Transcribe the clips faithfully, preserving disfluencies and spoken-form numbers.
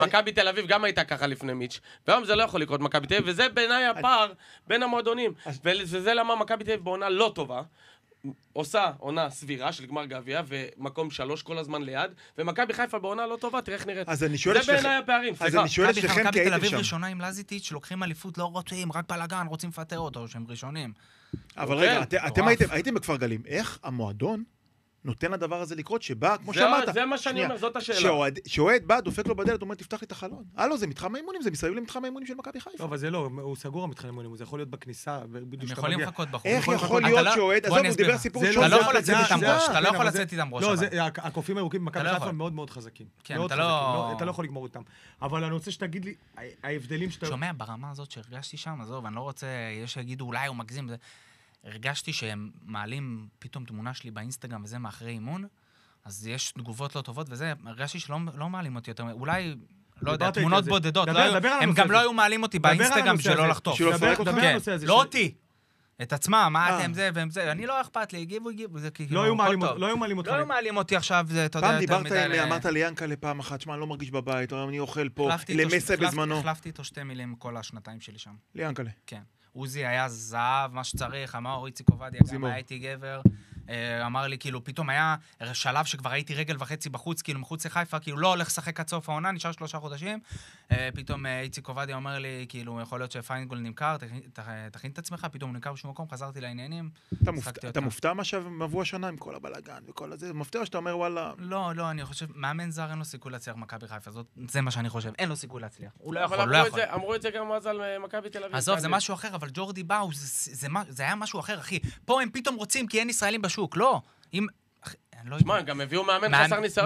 מכבי תל אביב גם הייתה ככה לפני מיץ', והיום זה לא יכול לקרות מכבי תל אביב, וזה בעיניי הפער בין המועדונים, וזה למה מכבי תל אביב בעונה לא טובה, עושה עונה סבירה של גמר גביע, ומקום שלוש כל הזמן ליד, ומכבי חיפה בעונה לא טובה, תראה איך נראית. אז אני שואל זה בעיניי הפערים, אז אני שואל אצלכם כי הייתם שם. מכבי תל אביב ראשונה עם לזיטיץ' שלוקחים אליפות, לא רוצים, רק בלגן, רוצים לפטר אותו, שהם ראשונים. אבל רגע, אתם הייתם בכפר גלים, איך המועדון נותן לדבר הזה לקרות, שבא, כמו שאמרת, זה מה שאני אומר, זאת השאלה. שאוהד בא, דופק לו בדלת, אומר, תפתח לי את החלון. הלו, זה מתחם האימונים, זה מסביב למתחם האימונים של מכבי חיפה. לא, אבל זה לא, הוא סגור המתחם האימונים, זה יכול להיות בכניסה. הם יכולים לחכות בחוץ. איך יכול להיות שאוהד, עזוב, הוא דיבר סיפור אתה לא יכול לצאת איתם ראש, אתה לא יכול לצאת איתם ראש. לא, הקופים הירוקים במכבי חיפה מאוד מאוד חזקים. אתה לא יכול לגמור איתם. אבל אני רוצה שתגיד לי, ההבדלים שאתה... שומע, ברמה הזאת שהרגשתי שם, עזוב, אני לא רוצה, יש שיגידו, אולי הוא מגזים. הרגשתי שהם מעלים פתאום תמונה שלי באינסטגרם וזה מאחרי אימון, אז יש תגובות לא טובות וזה, הרגשתי שלא לא מעלים אותי יותר, אולי, לא יודע, תמונות בודדות, דבר, לא, דבר הם גם לא היו מעלים אותי באינסטגרם שלא לחטוף. לא אותי. את עצמם, מה אתם זה והם זה, אני לא אכפת לי, הגיבו, הגיבו, זה כאילו... לא היו מעלים אותי. לא היו מעלים אותי עכשיו, זה, אתה יודע, פעם דיברת עם, אמרת לי ינקה לפעם אחת, שמה, אני לא מרגיש בבית, אני אוכל פה, למסע בזמנו. החלפתי איתו שתי מילים כל השנתיים שלי שם. ליאנקלה. כן. עוזי היה זהב, מה שצריך, אמר איציק עובדיה, גם הייתי גבר, אמר לי, כאילו, פתאום היה שלב שכבר הייתי רגל וחצי בחוץ, כאילו, מחוץ לחיפה, כאילו, לא הולך לשחק עד סוף העונה, נשאר שלושה חודשים, פתאום איציק עובדיה אומר לי, כאילו, יכול להיות שפיינגול נמכר, תכין את עצמך, פתאום הוא נמכר בשום מקום, חזרתי לעניינים. אתה מופתע מה שמבוא השנה עם כל הבלגן וכל הזה? מופתע שאתה אומר, וואלה... לא, לא, אני חושב, מאמן זר אין לו סיכוי להצליח מכבי חיפה, זה מה שאני חושב, אין לו סיכוי להצליח. הוא לא יכול, לא יכול. אמרו את זה גם אז על מכבי תל אביב. עזוב, זה משהו אחר, אבל ג'ורדי באו, זה היה משהו אחר, אחי. פה הם פתאום רוצים כי אין ישראלים בשוק, לא. אם... שמע, הם גם הביאו מאמן חסר ניסיון,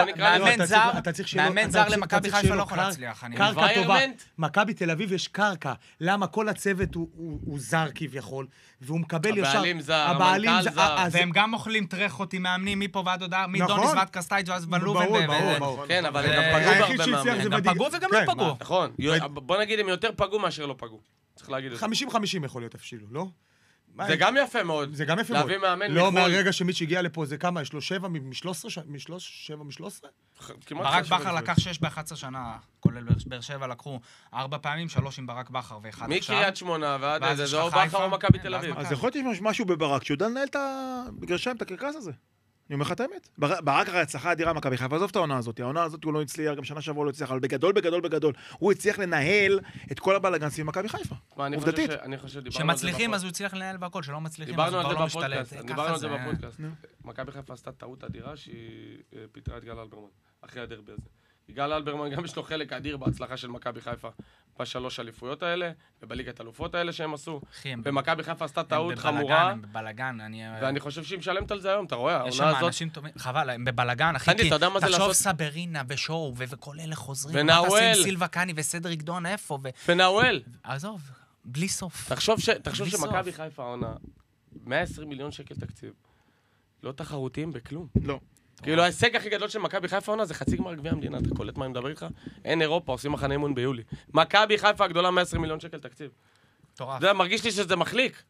מאמן זר למכבי חיפה לא יכול להצליח. קרקע טובה. מכבי תל אביב יש קרקע. למה כל הצוות הוא זר כביכול, והוא מקבל ישר... הבעלים זר, המנכ"ל זר. והם גם אוכלים טרחות עם מאמנים מפה ועד הודעה, מדוניס ועד קסטייץ' ואז בלובן. כן, אבל הם גם פגעו בהרבה מאמנים. הם פגעו וגם לא פגעו. נכון. בוא נגיד, הם יותר פגעו מאשר לא פגעו. צריך להגיד את זה. חמישים חמישים יכול להיות אפילו, לא? זה גם יפה מאוד. זה גם יפה מאוד. להביא מאמן מחול. לא, מהרגע שמיץ' הגיע לפה, זה כמה? יש לו שבע מ-שלוש עשרה? שבע מ-שלוש עשרה? ברק בכר לקח שש ב-אחת עשרה שנה, כולל באר שבע לקחו ארבע פעמים, שלוש עם ברק בכר ואחד עכשיו. מקריית שמונה ועד איזה, זה או בכר או מכבי תל אביב. אז יכול להיות שיש משהו בברק, שיודע לנהל את בגרשיים, את הקרקס הזה. אני אומר לך את האמת. ברק הרי הצלחה אדירה מכבי חיפה, עזוב את העונה הזאת. העונה הזאת הוא לא הצליח, גם שנה שבוע לא הצליח, אבל בגדול, בגדול, בגדול, הוא הצליח לנהל את כל הבלגן סביב מכבי חיפה. עובדתית. שמצליחים אז הוא הצליח לנהל והכל, שלא מצליחים אז הוא כבר לא משתלט. דיברנו על זה בפודקאסט. מכבי חיפה עשתה טעות אדירה שהיא פיטרה את גל אלברמן, אחרי הדרבי הזה. גל אלברמן גם יש לו חלק אדיר בהצלחה של מכבי חיפה בשלוש אליפויות האלה, ובליגת אלופות האלה שהם עשו. ומכבי חיפה עשתה טעות חמורה. הם בבלגן, ואני חושב שהיא משלמת על זה היום, אתה רואה? יש שם אנשים טובים, חבל, הם בבלגן, אחי, כי תחשוב סברינה ושואו, וכל אלה חוזרים. ונאוול. סילבה קני וסדריק דון, איפה? ונאוול. עזוב, בלי סוף. תחשוב שמכבי חיפה עונה מאה ועשרים מיליון שקל תקציב. לא תחרותיים בכלום. לא. כאילו ההישג הכי גדול של מכבי חיפה עונה זה חצי גמר גביע המדינה, אתה קולט מה אני מדבר איתך? אין אירופה, עושים מחנה אימון ביולי. מכבי חיפה הגדולה מאה ועשרים מיליון שקל תקציב. מטורף. זה מרגיש לי שזה מחליק.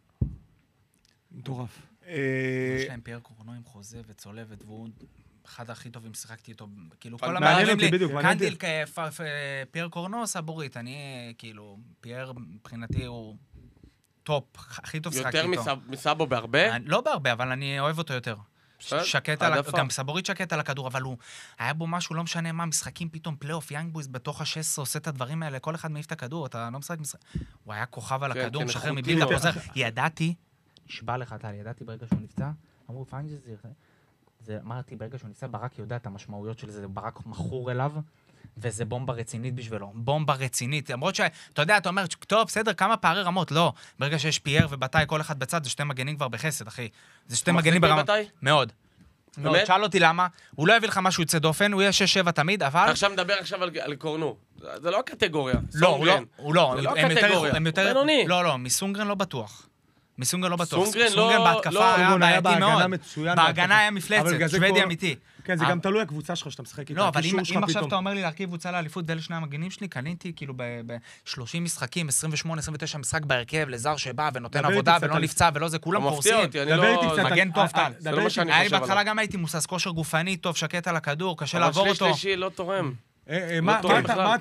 מטורף. יש להם פייר קורנו עם חוזה וצולבת, והוא אחד הכי טובים, שיחקתי איתו, כאילו כל המערבים לי, קנדיל פייר קורנו סבורית, אני כאילו, פייר מבחינתי הוא טופ, הכי טוב שיחקתי איתו. יותר מסאבו בהרבה? לא בהרבה, אבל אני אוהב אותו יותר. שקט על, גם סבורית שקט על הכדור, אבל הוא, היה בו משהו, לא משנה מה, משחקים פתאום, פלייאוף, יאנג בויז בתוך ה-שש עשרה, עושה את הדברים האלה, כל אחד מעיף את הכדור, אתה לא משחק משחק, הוא היה כוכב על הכדור, משחרר מבילדה, חוזר, ידעתי, נשבע לך טל, ידעתי ברגע שהוא נפצע, אמרו, פיינג'זיר, זה, אמרתי, ברגע שהוא נפצע, ברק יודע את המשמעויות של זה, ברק מכור אליו, וזה בומבה רצינית בשבילו, בומבה רצינית, למרות שאתה יודע, אתה אומר, טוב, בסדר, כמה פערי רמות, לא, ברגע שיש פייר ובתאי, כל אחד בצד, זה שתי מגנים כבר בחסד, אחי. זה שתי מגנים ברמה. מאוד. מאוד, שאל אותי למה, הוא לא יביא לך משהו יוצא דופן, הוא יהיה שש שבע תמיד, אבל... עכשיו מדבר עכשיו על קורנו, זה לא הקטגוריה. לא, הוא לא, זה לא הקטגוריה. בינוני. לא, לא, מסונגרן לא בטוח. מסונגרן לא בטוח. סונגרן סונגרן בהתקפה היה בעייתי מאוד. בהגנה היה מפלצת, שוודי אמיתי. כן, זה גם תלוי הקבוצה שלך שאתה משחק איתה. לא, אבל אם עכשיו אתה אומר לי להרכיב קבוצה לאליפות ואלה שני המגנים שלי, קניתי כאילו ב-שלושים משחקים, עשרים ושמונה עשרים ותשע משחק בהרכב, לזר שבא ונותן עבודה ולא נפצע ולא זה, כולם קורסים. מגן טוב טל. היה לי בהתחלה גם הייתי מוסס כושר גופני טוב, שקט על הכדור, קשה לעבור אותו. אבל שליש שלישי לא תורם. מה